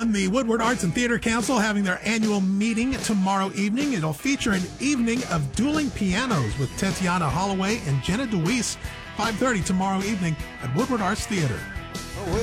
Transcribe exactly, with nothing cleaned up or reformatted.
fun. The Woodward Arts and Theater Council having their annual meeting tomorrow evening. It'll feature an evening of dueling pianos with Tatiana Holloway and Jenna DeWeese. five thirty tomorrow evening at Woodward Arts Theater.